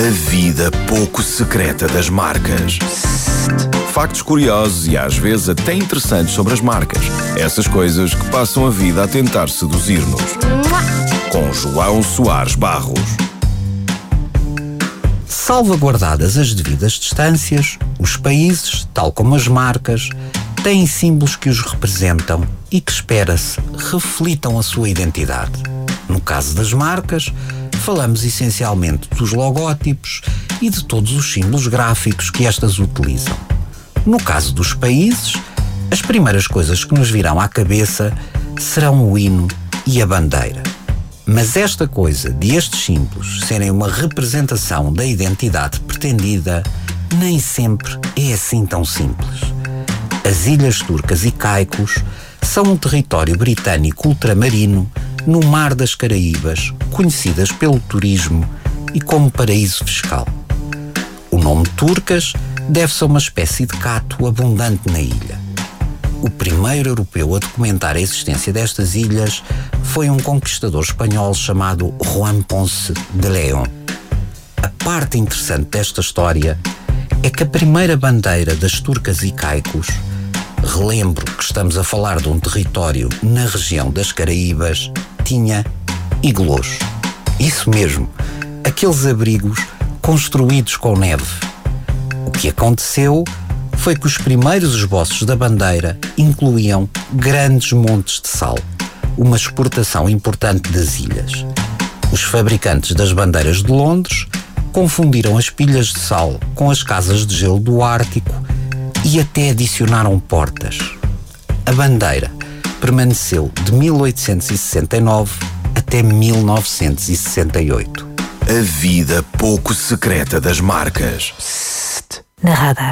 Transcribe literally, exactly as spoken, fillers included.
A vida pouco secreta das marcas. Factos curiosos e às vezes até interessantes sobre as marcas. Essas coisas que passam a vida a tentar seduzir-nos. Com João Soares Barros. Salvaguardadas as devidas distâncias, os países, tal como as marcas, têm símbolos que os representam e que, espera-se, reflitam a sua identidade. No caso das marcas, falamos essencialmente dos logótipos e de todos os símbolos gráficos que estas utilizam. No caso dos países, as primeiras coisas que nos virão à cabeça serão o hino e a bandeira. Mas esta coisa de estes símbolos serem uma representação da identidade pretendida nem sempre é assim tão simples. As Ilhas Turcas e Caicos são um território britânico ultramarino no Mar das Caraíbas, conhecidas pelo turismo e como paraíso fiscal. O nome Turcas deve-se a uma espécie de cato abundante na ilha. O primeiro europeu a documentar a existência destas ilhas foi um conquistador espanhol chamado Juan Ponce de León. A parte interessante desta história é que a primeira bandeira das Turcas e Caicos, relembro que estamos a falar de um território na região das Caraíbas, tinha iglôs. Isso mesmo, aqueles abrigos construídos com neve. O que aconteceu foi que os primeiros esboços da bandeira incluíam grandes montes de sal, uma exportação importante das ilhas. Os fabricantes das bandeiras de Londres confundiram as pilhas de sal com as casas de gelo do Ártico e até adicionaram portas. A bandeira permaneceu de mil oitocentos e sessenta e nove até mil novecentos e sessenta e oito. A vida pouco secreta das marcas. Na Radar.